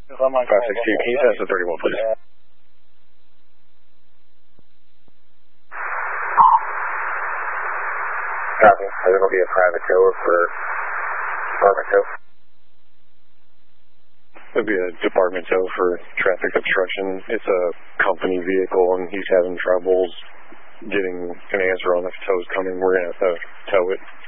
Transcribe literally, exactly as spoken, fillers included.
five six two, can you send us a thirty-one, please? Copy. Is it going to be a private tow for department tow? It'll be a department tow for traffic obstruction. It's a company vehicle and he's having troubles getting an answer on if tow's coming. We're going to have to tow it.